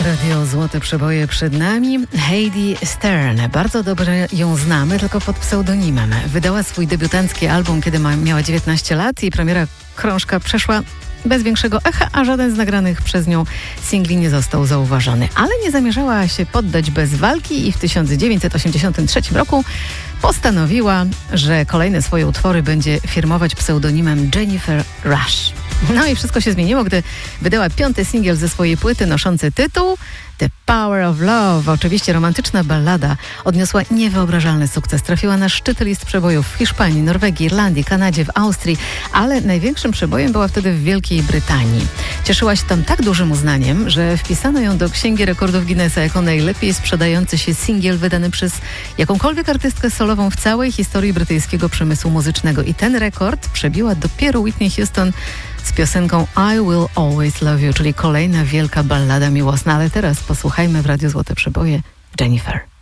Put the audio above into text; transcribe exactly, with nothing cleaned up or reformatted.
Radio Złote Przeboje przed nami. Heidi Stern. Bardzo dobrze ją znamy, tylko pod pseudonimem. Wydała swój debiutancki album, kiedy ma, miała dziewiętnaście lat i premiera krążka przeszła bez większego echa, a żaden z nagranych przez nią singli nie został zauważony. Ale nie zamierzała się poddać bez walki i w tysiąc dziewięćset osiemdziesiątym trzecim roku postanowiła, że kolejne swoje utwory będzie firmować pseudonimem Jennifer Rush. No i wszystko się zmieniło, gdy wydała piąty singiel ze swojej płyty noszący tytuł The Power of Love. Oczywiście romantyczna ballada odniosła niewyobrażalny sukces. Trafiła na szczyty list przebojów w Hiszpanii, Norwegii, Irlandii, Kanadzie, w Austrii, ale największym przebojem była wtedy w Wielkiej Brytanii. Cieszyła się tam tak dużym uznaniem, że wpisano ją do Księgi Rekordów Guinnessa jako najlepiej sprzedający się singiel wydany przez jakąkolwiek artystkę solową w całej historii brytyjskiego przemysłu muzycznego. I ten rekord przebiła dopiero Whitney Houston z piosenką I Will Always Love You, czyli kolejna wielka ballada miłosna. Ale teraz posłuchajmy w Radiu Złote Przeboje Jennifer.